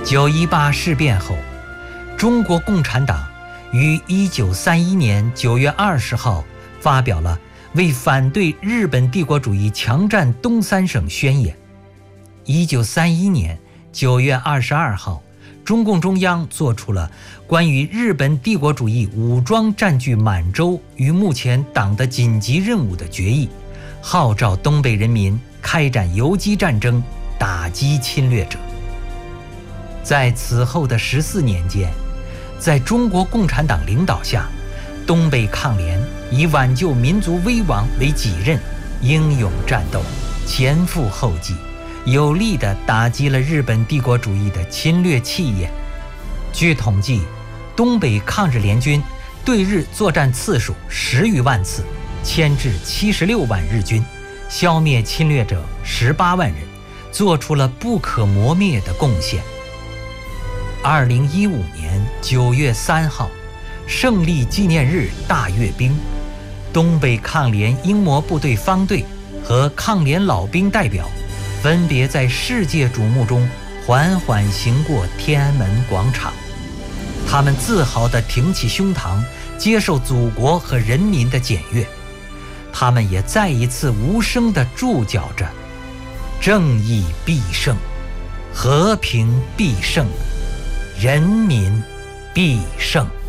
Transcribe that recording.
9·18事变后，中国共产党于1931年9月20号发表了为反对日本帝国主义强占东三省宣言。1931年9月22号，中共中央作出了关于日本帝国主义武装占据满洲与目前党的紧急任务的决议，号召东北人民开展游击战争，打击侵略者。在此后的14年间，在中国共产党领导下，东北抗联以挽救民族危亡为己任，英勇战斗，前赴后继，有力地打击了日本帝国主义的侵略气焰。据统计，东北抗日联军对日作战次数10余万次，牵制76万日军，消灭侵略者18万人，做出了不可磨灭的贡献。2015年9月3号，胜利纪念日大阅兵，东北抗联英模部队方队和抗联老兵代表分别在世界瞩目中缓缓行过天安门广场。他们自豪地挺起胸膛，接受祖国和人民的检阅。他们也再一次无声地注脚着：正义必胜，和平必胜，人民必胜。